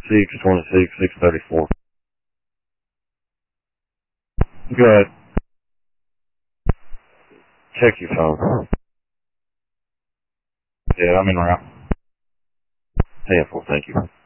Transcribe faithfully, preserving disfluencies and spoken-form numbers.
six twenty-six, six thirty-four. Go ahead. Check your phone. Yeah, I'm in route. ten four, thank you.